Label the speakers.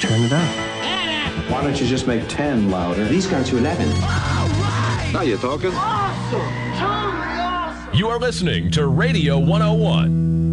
Speaker 1: Turn it up.
Speaker 2: Why don't you just make 10 louder?
Speaker 3: These gone to 11.
Speaker 2: Now you're talking.
Speaker 4: You are listening to Radio 101.